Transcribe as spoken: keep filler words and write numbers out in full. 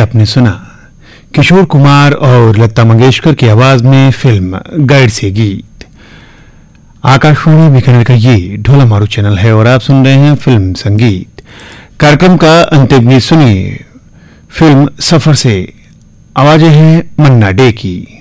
आपने सुना किशोर कुमार और लता मंगेशकर की आवाज में फिल्म गाइड से गीत। आकाशवाणी बीकानेर का ये ढोला मारू चैनल है और आप सुन रहे हैं फिल्म संगीत। कार्यक्रम का अंतिम गीत सुनिए फिल्म सफर से, आवाजें हैं मन्ना डे की।